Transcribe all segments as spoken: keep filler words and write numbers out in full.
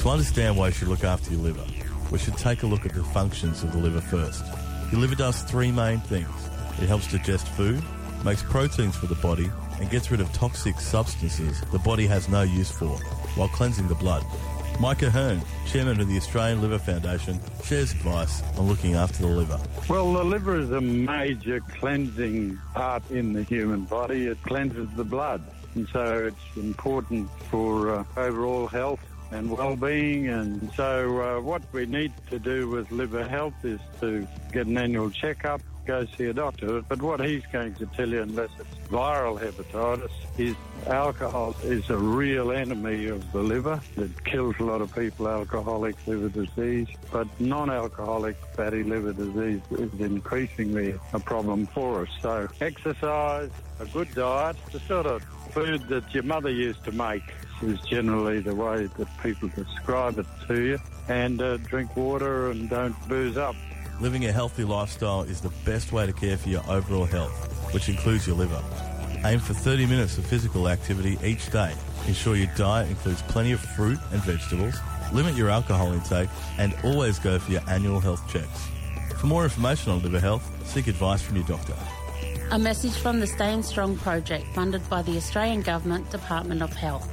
To understand why you should look after your liver, we should take a look at the functions of the liver first. Your liver does three main things. It helps digest food, makes proteins for the body, and gets rid of toxic substances the body has no use for, while cleansing the blood. Mike Ahern, Chairman of the Australian Liver Foundation, shares advice on looking after the liver. Well, the liver is a major cleansing part in the human body. It cleanses the blood, and so it's important for uh, overall health and well-being. And so uh, what we need to do with liver health is to get an annual checkup, go see a doctor. But what he's going to tell you, unless it's viral hepatitis, is alcohol is a real enemy of the liver. It kills a lot of people, alcoholic liver disease. But non-alcoholic fatty liver disease is increasingly a problem for us. So exercise, a good diet, the sort of food that your mother used to make is generally the way that people describe it to you. And uh, drink water and don't booze up. Living a healthy lifestyle is the best way to care for your overall health, which includes your liver. Aim for thirty minutes of physical activity each day. Ensure your diet includes plenty of fruit and vegetables. Limit your alcohol intake and always go for your annual health checks. For more information on liver health, seek advice from your doctor. A message from the Staying Strong project funded by the Australian Government Department of Health.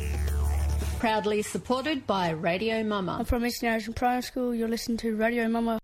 Proudly supported by Radio Mama. I'm from Eastern Ocean Primary School. You're listening to Radio Mama